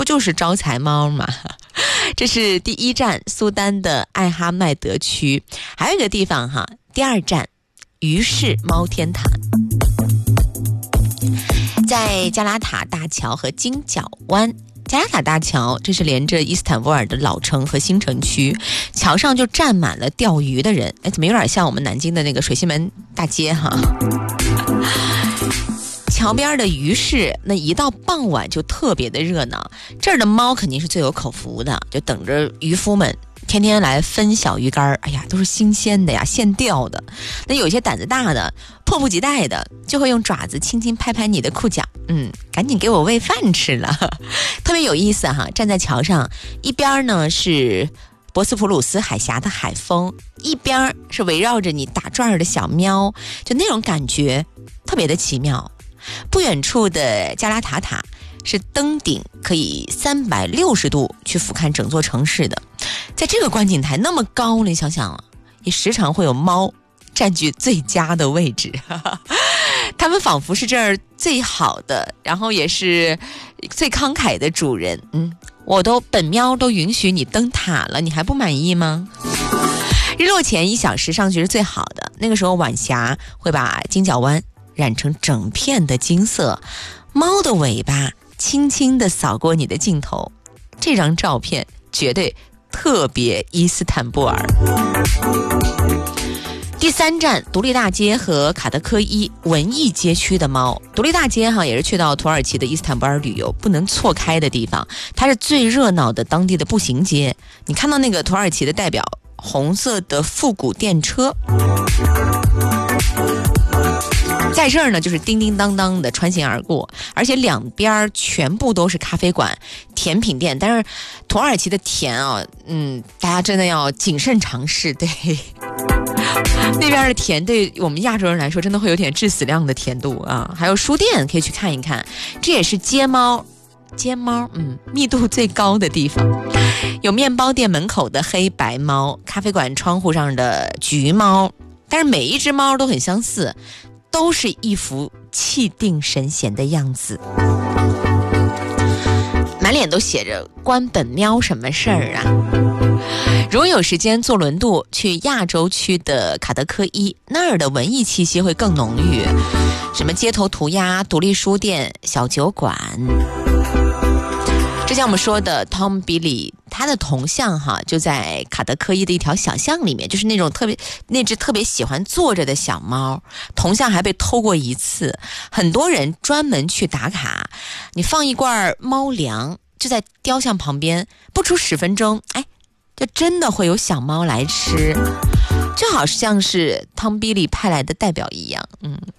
就是招财猫嘛。这是第一站苏丹的艾哈迈德区，还有一个地方哈，第二站于是猫天坛。在加拉塔大桥和金角湾，加拉塔大桥这是连着伊斯坦布尔的老城和新城区，桥上就站满了钓鱼的人，怎么有点像我们南京的那个水西门大街哈。桥边的鱼市那一到傍晚就特别的热闹，这儿的猫肯定是最有口福的，就等着渔夫们天天来分小鱼干，哎呀，都是新鲜的呀，现钓的。那有些胆子大的迫不及待的就会用爪子轻轻拍拍你的裤脚，赶紧给我喂饭吃了。特别有意思哈，站在桥上，一边呢是博斯普鲁斯海峡的海风，一边是围绕着你打转的小喵，就那种感觉特别的奇妙。不远处的加拉塔塔是登顶可以360度去俯瞰整座城市的，在这个观景台那么高，你想想也时常会有猫占据最佳的位置，他们仿佛是这儿最好的，然后也是最慷慨的主人。本喵都允许你登塔了，你还不满意吗？日落前1小时上去是最好的，那个时候晚霞会把金角湾染成整片的金色，猫的尾巴轻轻地扫过你的镜头，这张照片绝对特别伊斯坦布尔。第三站独立大街和卡德科伊文艺街区的猫。独立大街也是去到土耳其的伊斯坦布尔旅游不能错开的地方，它是最热闹的当地的步行街。你看到那个土耳其的代表红色的复古电车，在这儿呢就是叮叮当当的穿行而过，而且两边全部都是咖啡馆、甜品店。但是土耳其的甜大家真的要谨慎尝试，对。那边的甜对我们亚洲人来说真的会有点致死量的甜度啊！还有书店可以去看一看，这也是街猫密度最高的地方。有面包店门口的黑白猫，咖啡馆窗户上的橘猫，但是每一只猫都很相似，都是一副气定神闲的样子，满脸都写着关本喵什么事儿啊。如果有时间坐轮渡去亚洲区的卡德科伊，那儿的文艺气息会更浓郁，什么街头涂鸦、独立书店、小酒馆。之前我们说的 Tom Billy， 他的铜像就在卡德科伊的一条小巷里面，就是那只特别喜欢坐着的小猫，铜像还被偷过一次，很多人专门去打卡。你放一罐猫粮就在雕像旁边，不出10分钟，就真的会有小猫来吃，就好像是汤比利派来的代表一样。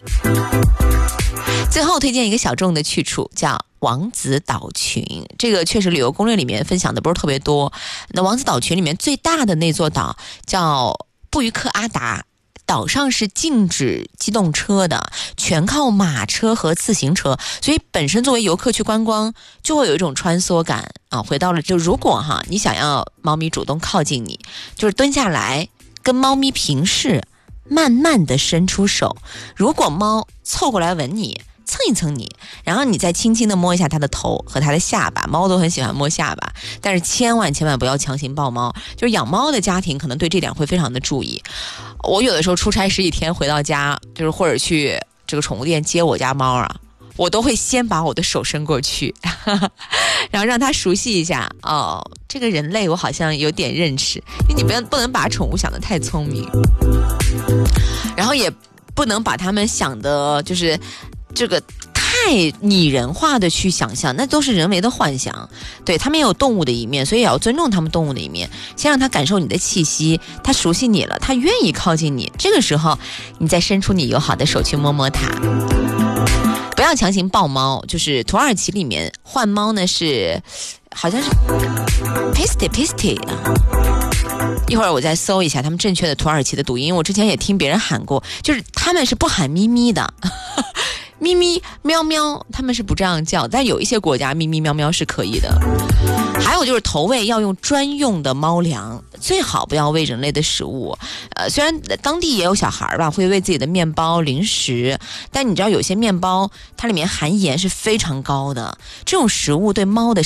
最后推荐一个小众的去处，叫王子岛群。这个确实旅游攻略里面分享的不是特别多。那王子岛群里面最大的那座岛叫布于克阿达，岛上是禁止机动车的，全靠马车和自行车，所以本身作为游客去观光就会有一种穿梭感回到了就如果你想要猫咪主动靠近你，就是蹲下来跟猫咪平视，慢慢的伸出手，如果猫凑过来吻你，蹭一蹭你，然后你再轻轻的摸一下它的头和它的下巴，猫都很喜欢摸下巴，但是千万不要强行抱猫，就是养猫的家庭可能对这点会非常的注意。我有的时候出差10几天回到家，就是或者去这个宠物店接我家猫我都会先把我的手伸过去然后让它熟悉一下这个人类我好像有点认识，因为你不能把宠物想得太聪明，然后也不能把它们想的就是这个太拟人化的去想象，那都是人为的幻想。对，他们也有动物的一面，所以也要尊重他们动物的一面，先让他感受你的气息，他熟悉你了，他愿意靠近你，这个时候你再伸出你友好的手去摸摸它。不要强行抱猫，就是土耳其里面换猫呢是好像是 Pisti 一会儿我再搜一下他们正确的土耳其的读音，因为我之前也听别人喊过，就是他们是不喊咪咪的咪咪喵喵他们是不这样叫，但有一些国家咪咪喵喵是可以的。还有就是投喂要用专用的猫粮，最好不要喂人类的食物。虽然当地也有小孩吧会喂自己的面包零食，但你知道有些面包它里面含盐是非常高的，这种食物对猫的